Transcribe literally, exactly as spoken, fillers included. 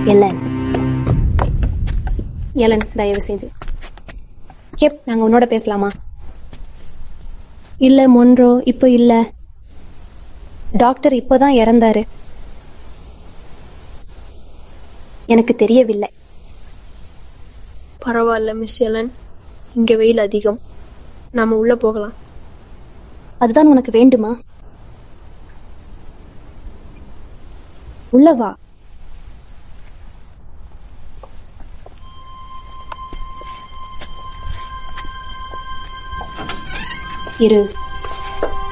Elon Elon தயவு செஞ்சு gap, நாங்க உன்னோட பேசலாமா? இல்ல மொன்ரோ, இப்போ இல்ல. டாக்டர் இப்போதான் இறந்தாரு. எனக்கு தெரியவில்லை. பரவாயில்ல மிஸ் எலன், இங்க வெயில் அதிகம், நாம உள்ள போகலாம். அதுதான் உனக்கு வேண்டுமா? உள்ளவா? இரு.